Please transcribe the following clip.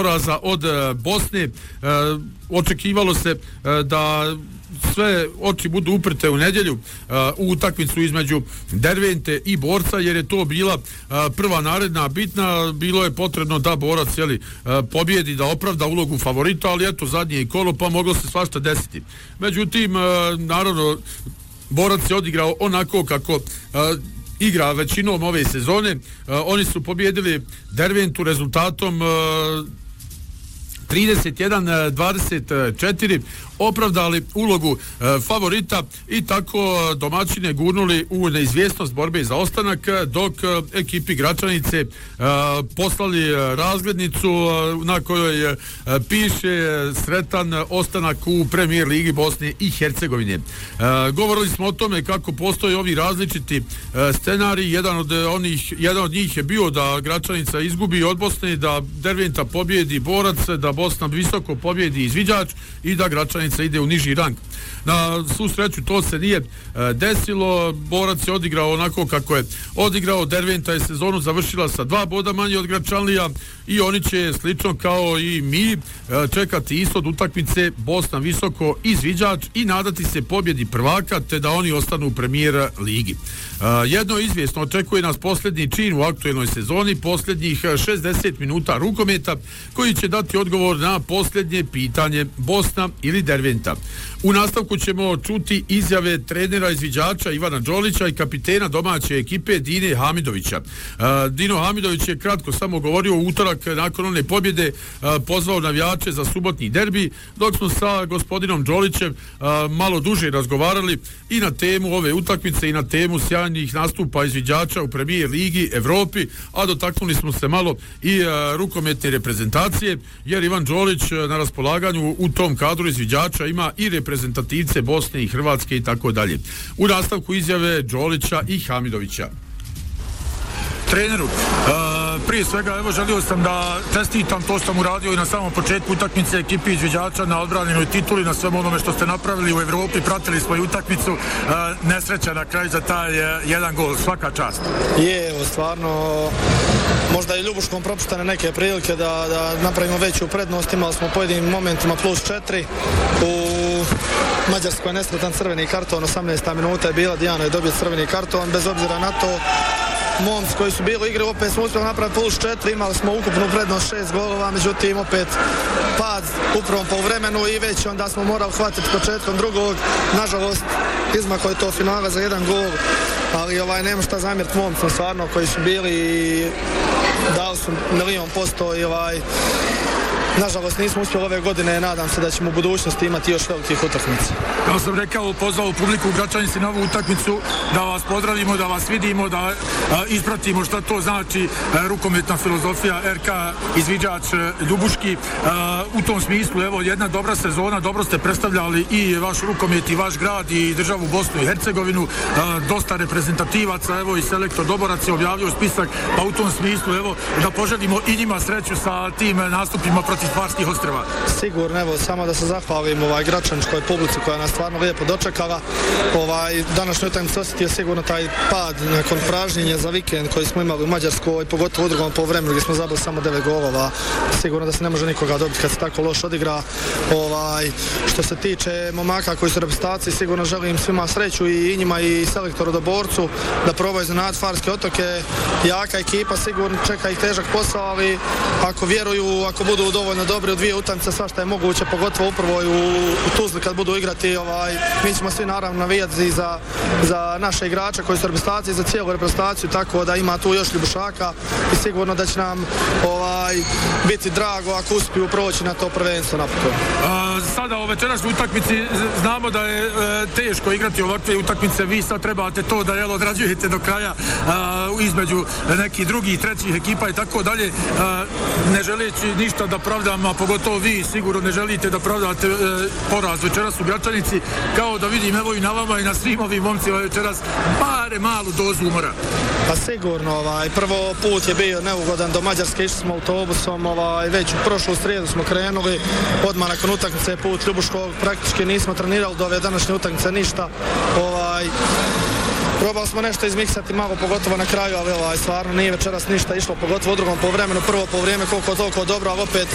poraza od Bosne. Očekivalo se da sve oči budu uprte u nedjelju u utakmicu između Dervente i Borca, jer je to bila prva naredna bitna. Bilo je potrebno da Borac pobjedi, da opravda ulogu favorita, ali eto, zadnje je kolo, pa moglo se svašta desiti. Međutim, naravno, Borac je odigrao onako kako igra većinom ove sezone. Oni su pobjedili Derventu rezultatom 31-24, opravdali ulogu favorita i tako domaćine gurnuli u neizvjesnost borbe za ostanak, dok ekipi Gračanice poslali razglednicu na kojoj piše sretan ostanak u Premier ligi Bosne i Hercegovine. Govorili smo o tome kako postoje ovi različiti scenariji. Jedan od njih je bio da Gračanica izgubi od Bosne, da Derventa pobjedi Borac, da Bosna visoko pobjedi Izviđač i da Gračanica ide u niži rang. Na svu sreću to se nije desilo. Borac je odigrao onako kako je odigrao. Derventa je sezonu završila sa 2 boda manje od Gračanlija i oni će slično kao i mi čekati ishod utakmice Bosna visoko Izviđač i nadati se pobjedi prvaka, te da oni ostanu u Premier ligi. Jedno izvjesno, očekuje nas posljednji čin u aktuelnoj sezoni, posljednjih 60 minuta rukometa koji će dati odgovor na posljednje pitanje: Bosna ili Derventa. U nastavku ćemo čuti izjave trenera Izviđača Ivana Đolića i kapitena domaće ekipe Dine Hamidovića. Dino Hamidović je kratko samo govorio u utorak nakon one pobjede, pozvao navijače za subotnji derbi, dok smo sa gospodinom Đolićem malo duže razgovarali i na temu ove utakmice i na temu sjajnih nastupa Izviđača u Premier ligi, Evropi, a dotaknuli smo se malo i rukometne reprezentacije, jer Ivan Đolić na raspolaganju u tom kadru Izviđača ima i reprezentativce Bosne i Hrvatske i tako dalje. U nastavku izjave Đolića i Hamidovića. Treneru, prije svega, evo, želio sam da čestitam, to sam uradio i na samom početku utakmice ekipi Izviđača na odbranjenoj tituli, na svemu onome što ste napravili u Evropi, pratili svoju utakmicu, nesreća na kraju za taj jedan gol, svaka čast. Evo, stvarno, možda i Ljubuškom propuštane neke prilike da napravimo veću prednost, imali smo u pojedinim momentima +4, u Mađarskoj je nesretan crveni karton, 18. minuta je bila, Dijana je dobio crveni karton, bez obzira na to, momci koji su bili u igri, opet smo uspjeli napraviti +4, imali smo ukupnu prednost 6 golova, međutim opet pad u prvom poluvremenu i već onda smo morali hvatiti početkom drugog, nažalost izmaklo je to finale za 1 gol, ali nema šta zamjeriti momcima stvarno koji su bili i dali su 100% i nažalost nismo uspjeli ove godine, nadam se da ćemo u budućnosti imati još velikih utakmica. Kao sam rekao, pozvao publiku u Gračanici na ovu utakmicu, da vas pozdravimo, da vas vidimo, da ispratimo šta to znači rukometna filozofija RK Izviđač Ljubuški. U tom smislu, evo, jedna dobra sezona, dobro ste predstavljali i vaš rukomet i vaš grad i državu Bosnu i Hercegovinu, dosta reprezentativaca, evo i selektor Doborac je objavio spisak, pa u tom smislu, evo, da poželimo i njima sreću sa tim nastupima protiv Farskih ostrva. Sigurno, evo, samo da se zahvalim gračaničkoj publici koja nas stvarno lijepo dočekala. Današnju utakmicu osjetio sigurno taj pad nakon pražnjenja za vikend koji smo imali u Mađarskoj, pogotovo u drugom poluvremenu gdje smo zabili samo 9 golova. Sigurno da se ne može nikoga dobiti kad se tako loš odigra. Što se tiče momaka koji su u reprezentaciji, sigurno želim svima sreću i njima i selektoru Doborcu da probaju iznenaditi Farske otoke. Jaka ekipa, sigurno čeka ih težak posao, ali ako vjeruju, ako budu dovoljno dobri u 2 utakmice, svašta je moguće, pogotovo upravo u Tuzli kad budu igrati. Mi ćemo svi naravno navijati za naše igrače koji su u reprezentaciji, za cijelu reprezentaciju, tako da ima tu još Ljubušaka i sigurno da će nam biti drago ako uspiju proći na to prvenstvo napokon. Sada u večerašnjoj utakmici znamo da je teško igrati ovakve utakmice, vi sad trebate to da odrađujete do kraja između nekih drugih, trećih ekipa i tako dalje, ne želeći ništa da pravdam, a pogotovo vi sigurno ne želite da pravdate poraz večeras u Gračanici, kao da vidim evo i na vama i na svim ovim momcima večeras bare malu dozu umora. Pa sigurno, prvo put je bio neugodan do Mađarske, išli smo autobusom, već u prošlu srijedu smo krenuli, odmah nakon utakmice put Ljubuškog, praktički nismo trenirali do ove današnje utakmice ništa, probali smo nešto izmiksati malo, pogotovo na kraju, ali stvarno nije večeras ništa išlo, pogotovo u drugom poluvremenu, prvo poluvrijeme koliko toliko dobro, ali opet